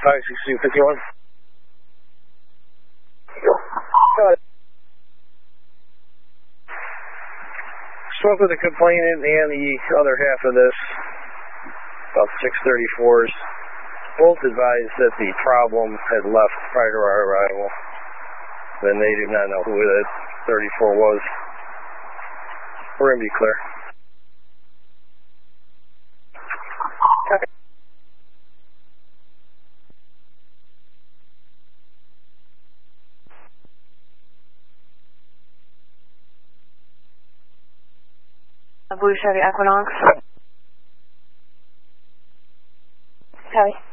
56251. Got it. Spoke with the complainant and the other half of this, about 634s. Both advised that the problem had left prior to our arrival. Then they do not know who that 34 was. We're going to be clear. Okay. Blue Chevy Equinox. Copy.